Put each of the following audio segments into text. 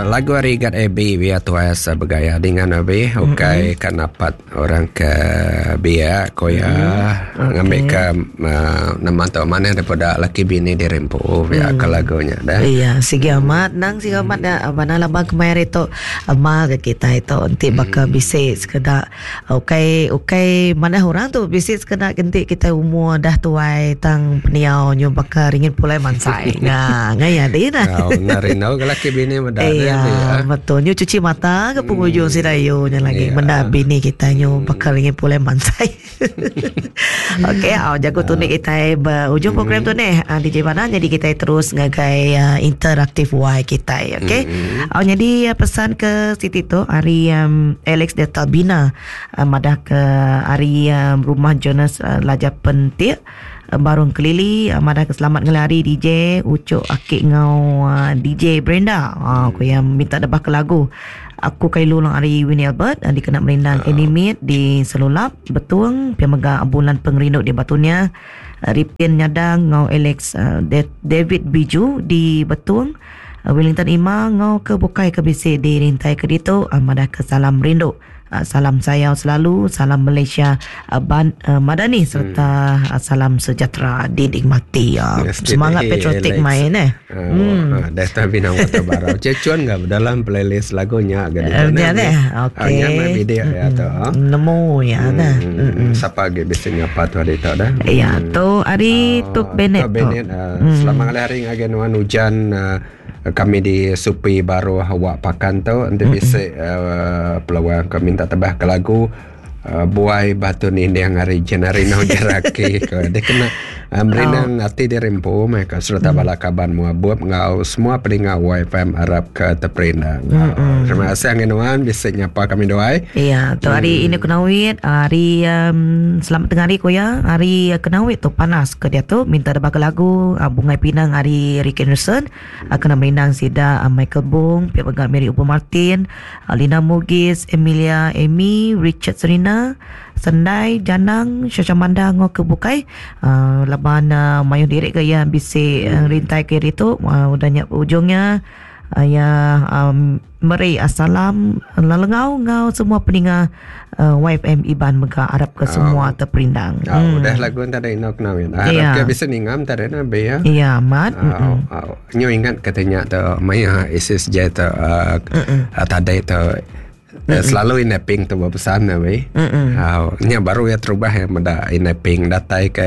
lagu hari kat AB biar tuai bergaya dengan AB. Okay, kan dapat orang ke biar koya ngambil ke nama tu mana daripada laki bini di rempo biar ke lagunya dah. Iya, sige amat nang sige amat dah abana labang kemarin itu amal ke kita itu nanti bakal bisik sekedar okay mana orang tu bisik sekedar nanti kita umur dah tuai tang peniau nyu bakal ringin pulai mansai. Nah, ngaya dia dah. Narinau ke laki bini mendak. Iya, betul. Nyu cuci mata ke penghujung si Dayo nya lagi. Mendak bini kita nyu bakal ingin pulai mansai. Okey, jago tu ni kita berhujung program tu ni. DJ Mana jadi kita terus ngagai interaktif Y kita. Okey. Jadi pesan ke Siti tu hari Alex Deta Bina madah ke hari rumah Jonas Laja Pentik Barung Kelili madah keselamat ngelari DJ Ucuk Akik ngau DJ Brenda aku yang minta debah ke lagu aku kai lulang hari Winnie Albert dikenal merindang animate di Selulap betul pia mega bulan pengerinduk di batunya Ripin Nyadang ngau Alex David Biju di betul Wellington Ima ngau ke bukai ke bisi di rintai ke ditu madah ke salam rindu salam sayang selalu, salam Malaysia Madani serta salam sejahtera dinikmati. Semangat patriotik main dah tapi nak kata barau. Cecuan enggak dalam playlist lagunya gitu. Okey. Main video ya tu. Nemu ya dah. Siapa ge biasanya apa tu hari tu dah. Ya, tu hari tu Bennett. Selamat hari ngagen wan hujan kami di Supi baru awak pakan tu nanti bisa peluang kami minta tebah ke lagu buai batu ni yang hari Jenarino Jeraki dia kena merinang hati di rempo mereka serta balakaban mua buat ngau semua pelinga YFM Arab ke Teprina. Terima kasih anginuan bisa nyapa kami doai. Iya, tu hari ini kenawit hari selamat tengah hari koya hari kenawit tu panas ke dia tu minta debak lagu Bungai Pinang hari Ricky Nelson kena merinang sida Michael Bung pihak pegang Mary Ubo Martin Lina Mugis Emilia Amy Richard Serina Sendai Janang Syasha Manda ngau kebukai laban mayung direk ke yang bisi rintai ke itu udahnya ujungnya meri assalam lalengau ngau semua peninga YFM Iban Mega Arab ke semua terperindang. Udah lagu tadi nak nawin. Arab ke bisa ningam tadi na be ya. Iya, mat. Nyo ingat katanya tu maya ISIS je tu tadi tu selalu inapping tu berpesan na weh. Nya baru ya terubah ya meda inapping datai ke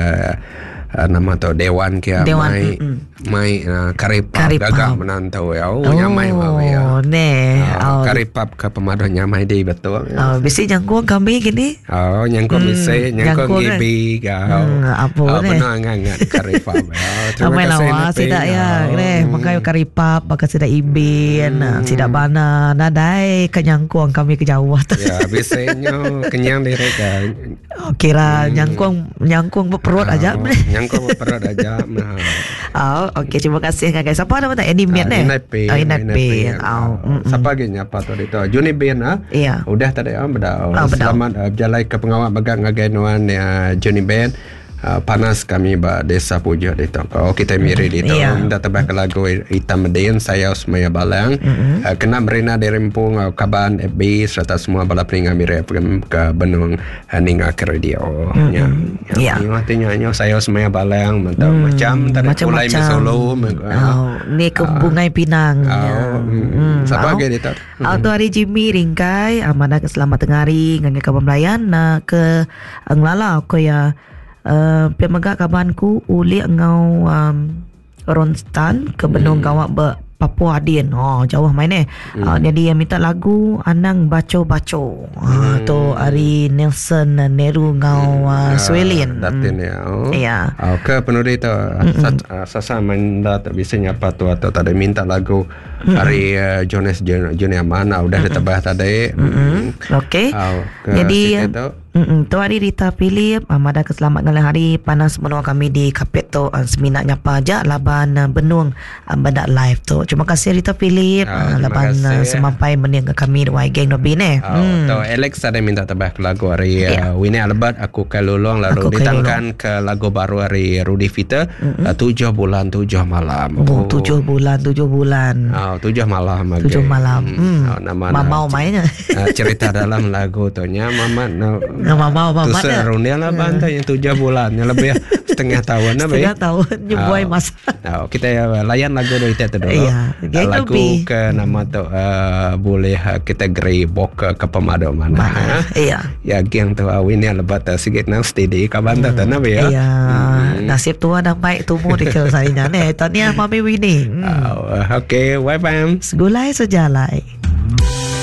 nama tu Dewan kia mai karipap gagak menantau ya nyamai ya karipap ke pemadu nyamai di betul bisi nyangkung kami gini nyangkung bisi nyangkung gibi apa benar ngangat karipap terima kasih lawa sidak ya makai karipap maka sidak ibin sidak bana nadai kenyangkung kami ke Jawa ya biasanya kenyang direk kira nyangkung berperut aja nyangkung berperut aja okey, terima kasih guys. Siapa nama tak? Eddie Mian Inape. Siapa lagi nyapa tu itu? Juni Ben Iya. Udah tadi selamat berjalan ke pengawal bagang ngagainuan Juni Ben. Panas kami ba desa Puja itu. Kalau kita miri itu minta tebak lagu Hitam Medin saya Usmaya Balang. Kena merina di Rempung Kaban FB serta semua bala peninga miri ke Benung Ninga ke radio. Ya. Artinya saya Usmaya Balang macam tadi mulai Solo. Ni ke Bungai Pinang. Siapa lagi itu? Tu hari Jimmy Ringkai amanah ke selamat tengah hari ngangai kaban melayan ke Nglala ko ya pemegak kabanku uli ngau Ronstan ke Benung Gawak Papua Adin. Jauh main jadi yang minta lagu Anang Baco-Baco. Tu hari Nelson Neru ngau Swelin. Datin ya. Iya. Ke penulis tu sasa manda tak bisa nyapa tu atau tadi minta lagu hari Jonas Junior mana udah ditebah tadi. Okey. Jadi tu hari Rita Philip amada keselamat ngalah hari panas menua kami di kapet tu seminat nyapa aja laban Benung benda live tu. Terima kasih Rita Philip laban semampai meniang ke kami di Geng Nobi ni. Tu Alex ada minta tebah ke lagu hari Winnie Albert aku ke lulung lalu ditangkan ke lagu baru hari Rudy Fita 7 bulan 7 malam. 7 bulan. 7 malam. 7 malam. Mamau mainnya. Cerita dalam lagu tu nya Mamat Mamau tu serunia lah bantai yang 7 bulan lebih setengah tahun setengah tahun nyubuai masa. Kita layan lagu dari itu dulu. Lagu ke nama tu boleh kita gerebok ke pemadu mana. Ya geng tu awinnya lebat sikit nang steady ka banta tanah ya. Nasib tua dan baik tumbuh di kelosarinya ne. Tania mami winning. Okay, bye bye. Segulai sejalai.